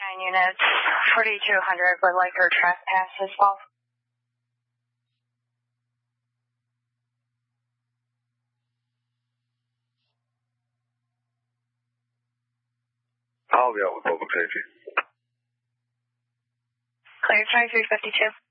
units, 4200 would like her trespass as well. I'll be out with public safety. Clear 2352.